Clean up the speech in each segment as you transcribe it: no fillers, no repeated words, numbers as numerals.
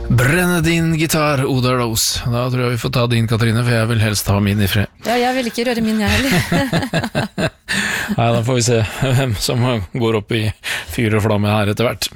Brenne din gitar, Oda Rose. Da tror jeg vi får ta din, Katrine, for jeg vil helst ha min I fred. Ja, jeg vil ikke røre min, jeg heller. Nei, da får vi se hvem som går opp I fyr og flamme her etter hvert.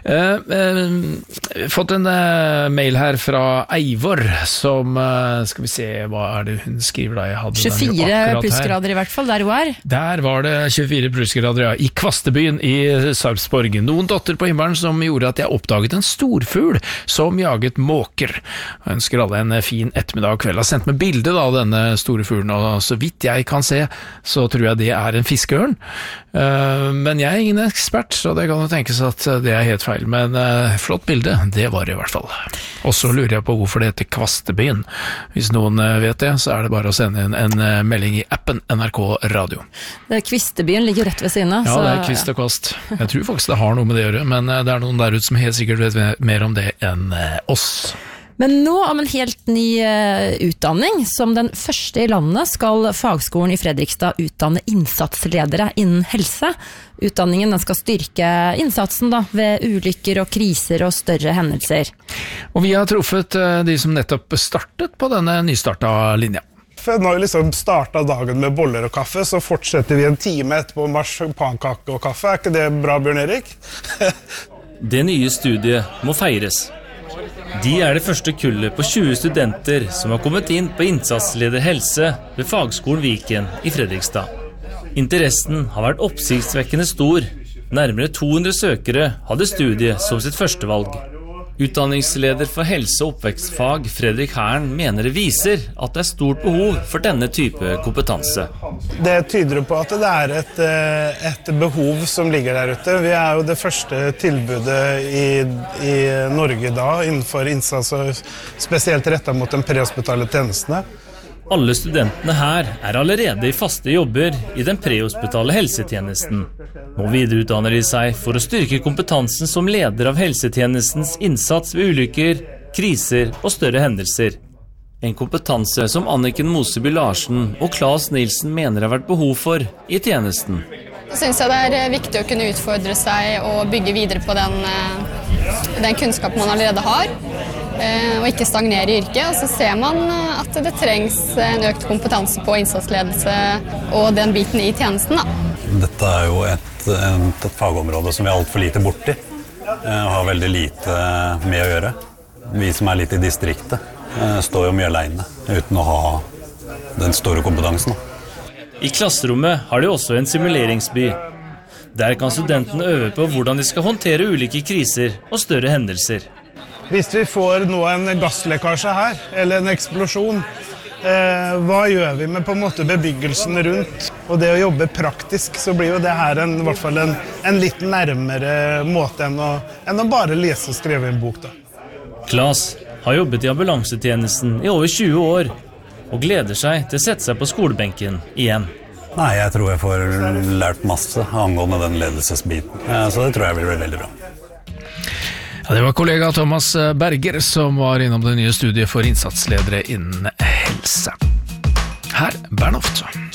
Fått en mail her fra Eivor, som, skal vi se, hva det hun skriver da? Jeg hadde 24 plussgrader I hvert fall, der hun Der var det 24 plussgrader, ja, I Kvastebyen I Sarpsborg. Noen dotter på himmelen som gjorde at jeg oppdaget en storfugl som jaget måker. Jeg ønsker alle en fin ettermiddag og kveld. Jeg har sendt meg bilde av denne store fuglen, og så vidt jeg kan se, så tror jeg det en fiskeørn. Men jeg ingen ekspert, så det kan jo tenkes at det helt feil. Men flott bilde, det var det I hvert fall. Og så lurer jeg på hvorfor det heter Kvastebyen. Hvis noen vet det, så det bare å sende inn en melding I appen NRK Radio. Kvistebyen ligger rett ved siden av. Ja, det kvist og kvast. Jeg tror faktisk det har noe med det å gjøre, men det noen der ute som helt sikkert vet mer om det enn oss. Men nå om en helt ny utdanning. Som den første I landet skal fagskolen I Fredrikstad utdanne innsatsledere innen helse. Utdanningen den skal styrke innsatsen da, ved ulykker og kriser og større hendelser. Og vi har truffet de som nettopp startet på denne nystarta linja. Nå har vi liksom startet dagen med boller og kaffe, så fortsetter vi en time etterpå med marsipankake og kaffe. Ikke det bra, Bjørn Erik? Det nye studiet må feires. De det første kullet på 20 studenter som har kommet inn på innsatsleder helse ved fagskolen Viken I Fredrikstad. Interessen har vært oppsiktsvekkende stor. Nærmere 200 søkere hadde studiet som sitt første valg. Utdanningsleder for helse- og oppvekstfag Fredrik Herren mener det viser at det stort behov for denne type kompetanse. Det tyder på at det et behov som ligger der ute. Vi jo det første tilbudet I Norge da innenfor innsats, og spesielt rettet mot den prehospitale tjenestene. Alle studentene her allerede I faste jobber I den prehospitale helsetjenesten. Nå videreutdanner de seg for å styrke kompetansen som leder av helsetjenestens innsats ved ulykker, kriser og større hendelser. En kompetanse som Anniken Moseby Larsen og Claes Nilsen mener har vært behov for I tjenesten. Jeg synes det viktig å kunne utfordre seg og bygge videre på den kunnskapen man allerede har. Og ikke stagnere I yrket, og så ser man at det trengs en økt kompetanse på innsatsledelse og den biten I tjenesten. Da. Dette jo et fagområde som vi alt for lite borti, og har veldig lite med å gjøre. Vi som litt I distriktet står jo mye alene, uten å ha den store kompetansen. I klasserommet har de også en simuleringsby. Der kan studentene øve på hvordan de skal håndtere ulike kriser og større hendelser. Hvis vi får nå en gasslekkasje her, eller en eksplosjon, hva gjør vi med på en måte bebyggelsen rundt? Og det å jobbe praktisk, så blir jo det her I hvert fall en litt nærmere måte enn å bare lese og skrive en bok. Da. Claes har jobbet I ambulansetjenesten I over 20 år, og gleder seg til å sette seg på skolebenken igjen. Nei, jeg tror jeg får lært masse angående den ledelsesbiten, så det tror jeg blir veldig bra. Ja, det var kollega Thomas Berger som var innom det nye studiet for innsatsledere innen helse. Her, Bernhoft.